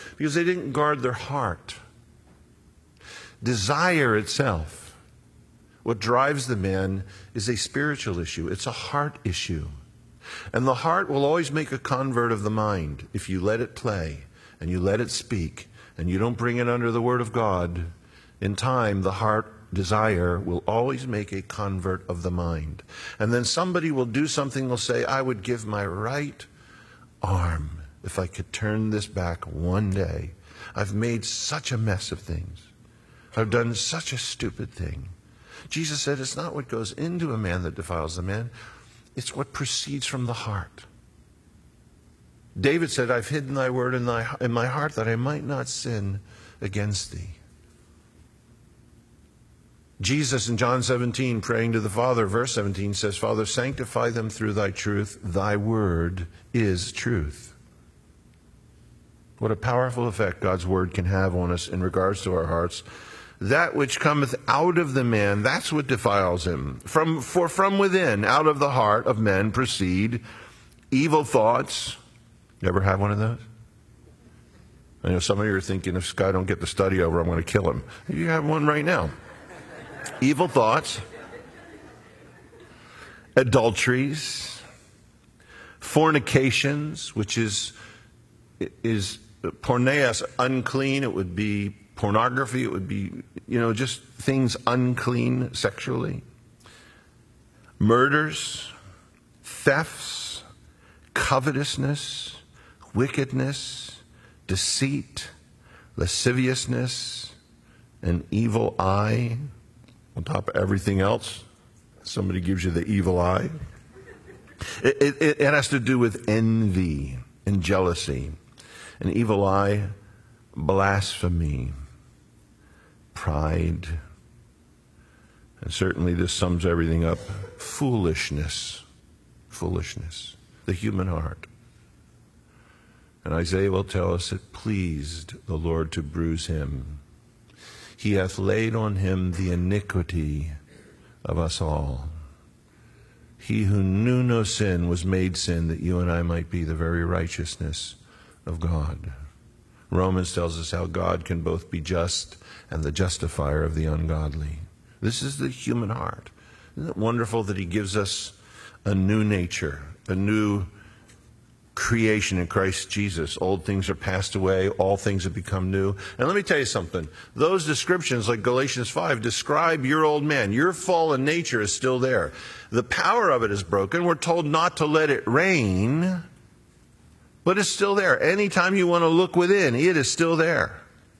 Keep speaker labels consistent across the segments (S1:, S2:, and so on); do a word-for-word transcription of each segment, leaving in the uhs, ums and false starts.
S1: Because they didn't guard their heart. Desire itself, what drives the man, is a spiritual issue. It's a heart issue. And the heart will always make a convert of the mind if you let it play and you let it speak and you don't bring it under the Word of God. In time, the heart desire will always make a convert of the mind. And then somebody will do something, will say, I would give my right arm if I could turn this back one day. I've made such a mess of things. I've done such a stupid thing. Jesus said it's not what goes into a man that defiles the man. It's what proceeds from the heart. David said, I've hidden thy word in, thy, in my heart that I might not sin against thee. Jesus in John seventeen, praying to the Father, verse seventeen says, Father, sanctify them through thy truth. Thy word is truth. What a powerful effect God's word can have on us in regards to our hearts. That which cometh out of the man, that's what defiles him. From, for from within, out of the heart of men proceed evil thoughts. You ever have one of those? I know some of you are thinking, if Scott don't get the study over, I'm going to kill him. You have one right now. Evil thoughts, adulteries, fornications, which is, is porneas, unclean. It would be pornography. It would be, you know, just things unclean sexually. Murders, thefts, covetousness, wickedness, deceit, lasciviousness, an evil eye. On top of everything else, somebody gives you the evil eye. It, it, it has to do with envy and jealousy. An evil eye, blasphemy, pride. And certainly this sums everything up. Foolishness. Foolishness. The human heart. And Isaiah will tell us it pleased the Lord to bruise him. He hath laid on him the iniquity of us all. He who knew no sin was made sin, that you and I might be the very righteousness of God. Romans tells us how God can both be just and the justifier of the ungodly. This is the human heart. Isn't it wonderful that he gives us a new nature, a new creation in Christ Jesus? Old things are passed away, all things have become new. And let me tell you something. Those descriptions, like Galatians five, describe your old man. Your fallen nature is still there. The power of it is broken. We're told not to let it reign, but it's still there. Anytime you want to look within, it is still there.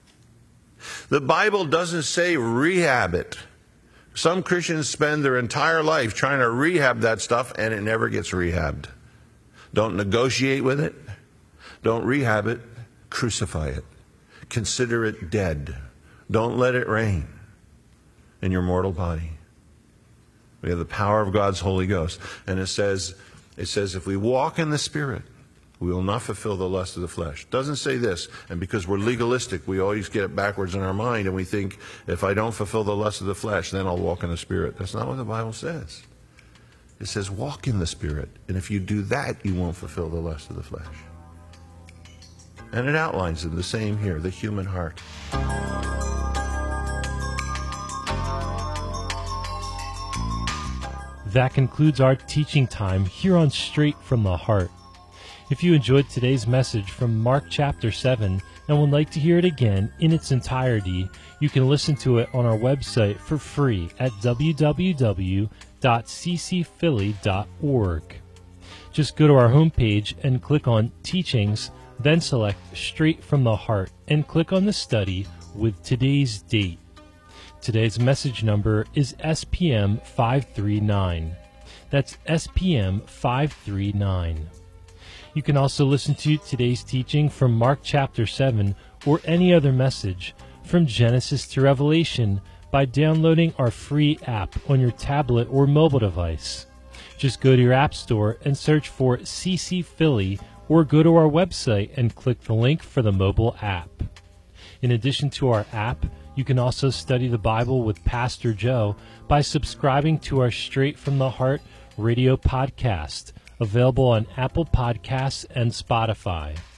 S1: The Bible doesn't say rehab it. Some Christians spend their entire life trying to rehab that stuff, and it never gets rehabbed. Don't negotiate with it. Don't rehab it. Crucify it. Consider it dead. Don't let it reign in your mortal body. We have the power of God's Holy Ghost. And it says, it says, if we walk in the Spirit, we will not fulfill the lust of the flesh. It doesn't say this. And because we're legalistic, we always get it backwards in our mind, and we think, if I don't fulfill the lust of the flesh, then I'll walk in the Spirit. That's not what the Bible says. It says walk in the Spirit. And if you do that, you won't fulfill the lust of the flesh. And it outlines it the same here, the human heart.
S2: That concludes our teaching time here on Straight from the Heart. If you enjoyed today's message from Mark chapter seven and would like to hear it again in its entirety, you can listen to it on our website for free at w w w dot c c philly dot org. Just go to our homepage and click on Teachings, then select Straight from the Heart and click on the study with today's date. Today's message number is S P M five three nine. That's S P M five three nine. You can also listen to today's teaching from Mark chapter seven or any other message from Genesis to Revelation by downloading our free app on your tablet or mobile device. Just go to your app store and search for C C Philly, or go to our website and click the link for the mobile app. In addition to our app, you can also study the Bible with Pastor Joe by subscribing to our Straight from the Heart radio podcast, available on Apple Podcasts and Spotify.